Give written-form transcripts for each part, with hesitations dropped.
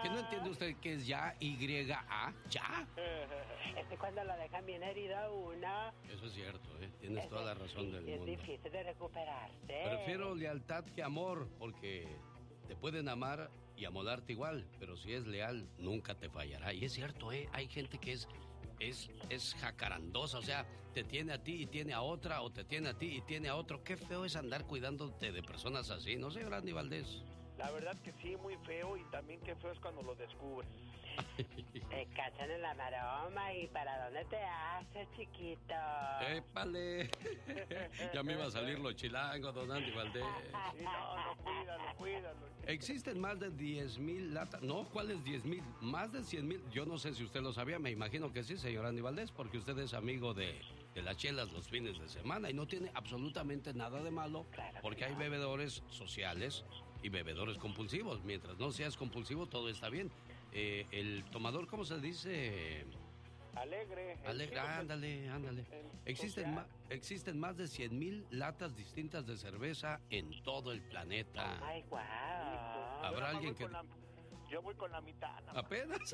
¿Que no entiende usted que es ya Y-A? ¿Ya? Es que cuando lo dejan bien herido a uno... Eso es cierto, ¿eh? Tienes toda la razón del mundo. Es difícil de recuperarse. Prefiero lealtad que amor, porque te pueden amar y amolarte igual, pero si es leal, nunca te fallará. Y es cierto, ¿eh? Hay gente que es jacarandosa, o sea, te tiene a ti y tiene a otra, o te tiene a ti y tiene a otro. Qué feo es andar cuidándote de personas así, ¿no, señor Andy Valdés? La verdad que sí, muy feo, y también qué feo es cuando lo descubres. Te cachan en la maroma y ¿para dónde te haces, chiquito? ¡Épale! Ya me iba a salir los chilangos, don Andy Valdés. Sí, no, cuídalo. Existen más de 10,000 latas. No, ¿cuáles 10,000? Más de 100,000. Yo no sé si usted lo sabía, me imagino que sí, señor Andy Valdés, porque usted es amigo de las chelas los fines de semana y no tiene absolutamente nada de malo, claro, porque hay bebedores sociales y bebedores compulsivos. Mientras no seas compulsivo, todo está bien. El tomador, ¿cómo se dice? Alegre, ándale. Existen más de 100,000 latas distintas de cerveza en todo el planeta. Ay, guau. Habrá alguien que... Yo voy con la mitad. ¿Apenas?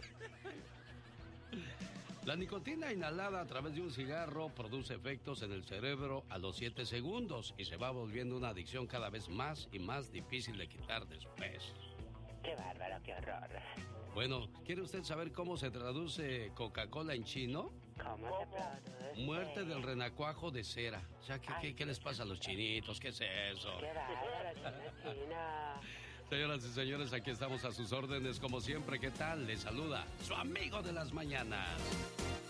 La nicotina inhalada a través de un cigarro produce efectos en el cerebro a los 7 segundos y se va volviendo una adicción cada vez más y más difícil de quitar después. Qué bárbaro, qué horror. Bueno, ¿quiere usted saber cómo se traduce Coca-Cola en chino? ¿Cómo se produce? Muerte del renacuajo de cera. O sea, ¿qué les pasa a los chinitos? ¿Qué es eso? Qué bárbaro, China. Señoras y señores, aquí estamos a sus órdenes como siempre. ¿Qué tal? Les saluda su amigo de las mañanas.